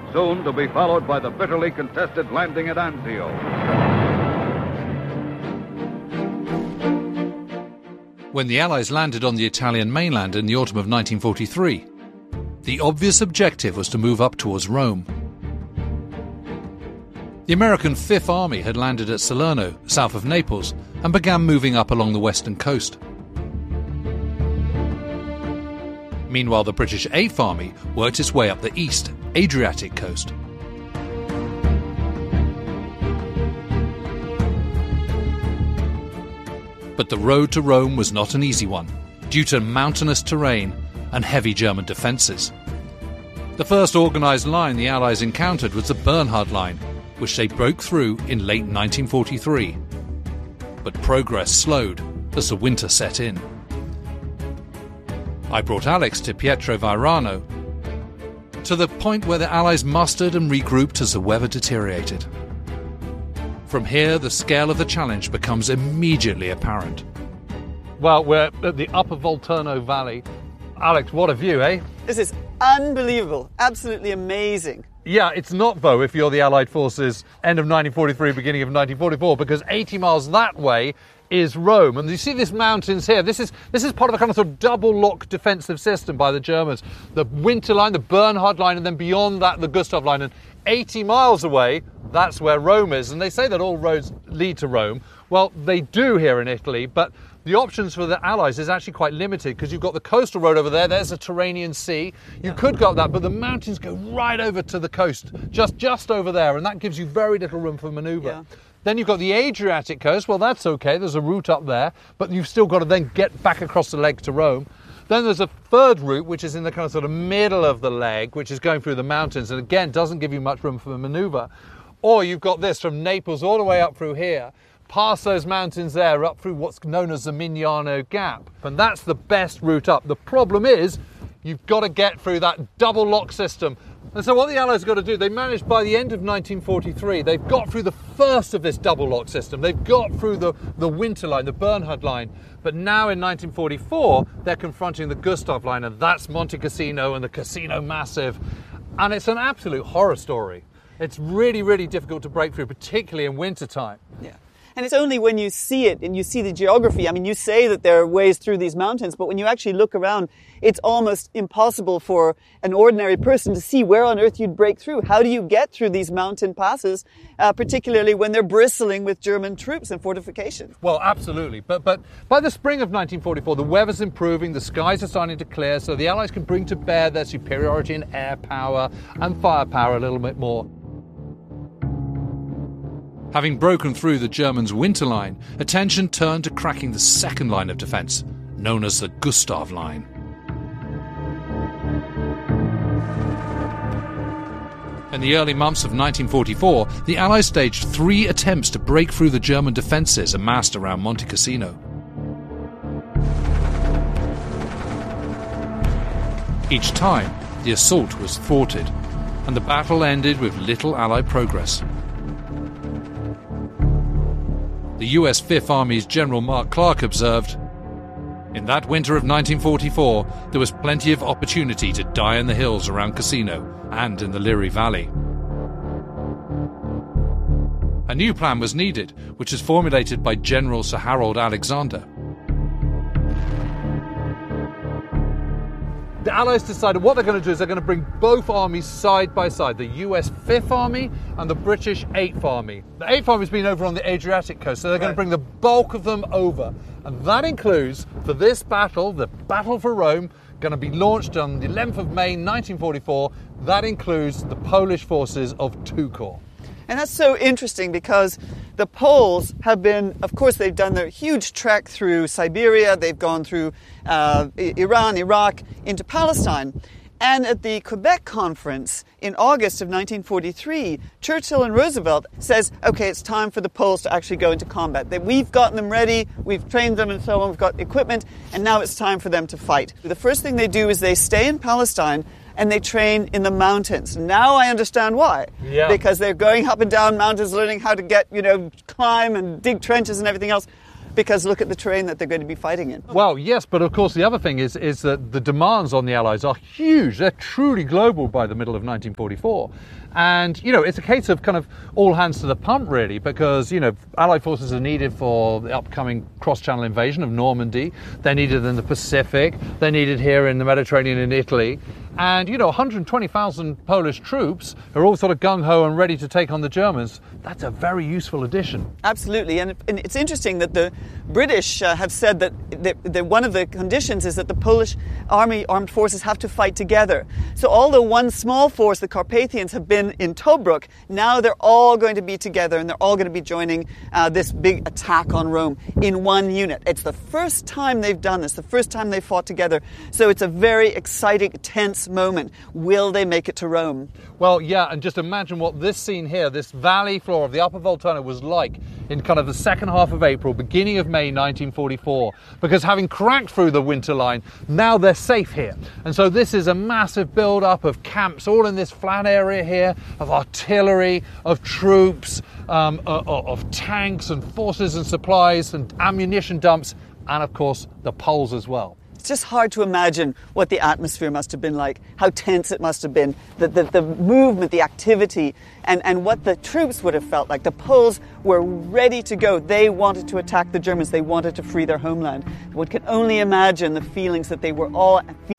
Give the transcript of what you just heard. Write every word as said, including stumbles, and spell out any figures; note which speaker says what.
Speaker 1: soon to be followed by the bitterly contested landing at Anzio.
Speaker 2: When the Allies landed on the Italian mainland in the autumn of nineteen forty-three, the obvious objective was to move up towards Rome. The American Fifth Army had landed at Salerno, south of Naples, and began moving up along the western coast. Meanwhile, the British Eighth Army worked its way up the east, Adriatic coast. But the road to Rome was not an easy one, due to mountainous terrain and heavy German defences. The first organised line the Allies encountered was the Bernhard Line, which they broke through in late nineteen forty-three. But progress slowed as the winter set in. I brought Alex to Pietro Vairano, to the point where the Allies mustered and regrouped as the weather deteriorated. From here, the scale of the challenge becomes immediately apparent.
Speaker 3: Well, we're at the upper Volturno Valley. Alex, what a view, eh?
Speaker 4: This is unbelievable, absolutely amazing.
Speaker 3: Yeah, it's not, though, if you're the Allied forces end of nineteen forty-three, beginning of nineteen forty-four, because eighty miles that way is Rome. And you see these mountains here. This is this is part of a kind of sort of double-lock defensive system by the Germans. The Winter Line, the Bernhard Line, and then beyond that, the Gustav Line. And eighty miles away, that's where Rome is. And they say that all roads lead to Rome. Well, they do here in Italy, but the options for the Allies is actually quite limited because you've got the coastal road over there, there's the Tyrrhenian Sea. You could go up that, but the mountains go right over to the coast, just, just over there, and that gives you very little room for manoeuvre. Yeah. Then you've got the Adriatic coast. Well, that's okay, there's a route up there, but you've still got to then get back across the leg to Rome. Then there's a third route, which is in the kind of sort of middle of the leg, which is going through the mountains, and again, doesn't give you much room for manoeuvre. Or you've got this from Naples all the way up through here, past those mountains there, up through what's known as the Mignano Gap. And that's the best route up. The problem is, you've got to get through that double lock system. And so what the Allies got to do, they managed by the end of nineteen forty-three, they've got through the first of this double lock system. They've got through the, the Winter Line, the Bernhard Line. But now in nineteen forty-four, they're confronting the Gustav Line, and that's Monte Cassino and the Cassino Massive. And it's an absolute horror story. It's really, really difficult to break through, particularly in wintertime.
Speaker 4: Yeah. And it's only when you see it and you see the geography. I mean, you say that there are ways through these mountains, but when you actually look around, it's almost impossible for an ordinary person to see where on earth you'd break through. How do you get through these mountain passes, uh, particularly when they're bristling with German troops and fortifications?
Speaker 3: Well, absolutely. But but by the spring of nineteen forty-four, the weather's improving, the skies are starting to clear, so the Allies can bring to bear their superiority in air power and firepower a little bit more.
Speaker 2: Having broken through the Germans' Winter Line, attention turned to cracking the second line of defence, known as the Gustav Line. In the early months of nineteen forty-four, the Allies staged three attempts to break through the German defences amassed around Monte Cassino. Each time, the assault was thwarted, and the battle ended with little Allied progress. The U S Fifth Army's General Mark Clark observed, "In that winter of nineteen forty-four, there was plenty of opportunity to die in the hills around Cassino and in the Liri Valley." A new plan was needed, which was formulated by General Sir Harold Alexander.
Speaker 3: The Allies decided what they're going to do is they're going to bring both armies side by side, the U S Fifth Army and the British Eighth Army. The Eighth Army's been over on the Adriatic coast, so they're going to bring the bulk of them over. And that includes, for this battle, the Battle for Rome, going to be launched on the eleventh of May nineteen forty-four. That includes the Polish forces of two corps.
Speaker 4: And that's so interesting because the Poles have been, of course, they've done their huge trek through Siberia, they've gone through uh, Iran, Iraq, into Palestine. And at the Quebec Conference in August of nineteen forty-three, Churchill and Roosevelt says, okay, it's time for the Poles to actually go into combat. That we've gotten them ready, we've trained them and so on, we've got equipment, and now it's time for them to fight. The first thing they do is they stay in Palestine and they train in the mountains. Now I understand why.
Speaker 3: Yeah.
Speaker 4: Because they're going up and down mountains, learning how to get, you know, climb and dig trenches and everything else. because look at the terrain that they're going to be fighting in.
Speaker 3: Well, yes, but of course the other thing is is that the demands on the Allies are huge. They're truly global by the middle of nineteen forty-four. And, you know, it's a case of kind of all hands to the pump, really, because, you know, Allied forces are needed for the upcoming cross-channel invasion of Normandy. They're needed in the Pacific. They're needed here in the Mediterranean and Italy. And, you know, one hundred twenty thousand Polish troops are all sort of gung-ho and ready to take on the Germans. That's a very useful addition.
Speaker 4: Absolutely. And, and it's interesting that the British uh, have said that, that, that one of the conditions is that the Polish army armed forces have to fight together. So although one small force, the Carpathians, have been in Tobruk, now they're all going to be together and they're all going to be joining uh, this big attack on Rome in one unit. It's the first time they've done this, the first time they've fought together. So it's a very exciting, tense moment. Will they make it to Rome?
Speaker 3: Well, yeah, and just imagine what this scene here, this valley floor of the Upper Volturno was like in kind of the second half of April, beginning of May nineteen forty-four, because having cracked through the winter line, now they're safe here. And so this is a massive build-up of camps all in this flat area here, of artillery, of troops, um, of, of tanks and forces and supplies and ammunition dumps, and of course the Poles as well.
Speaker 4: It's just hard to imagine what the atmosphere must have been like, how tense it must have been, the, the, the movement, the activity, and, and what the troops would have felt like. The Poles were ready to go. They wanted to attack the Germans. They wanted to free their homeland. One can only imagine the feelings that they were all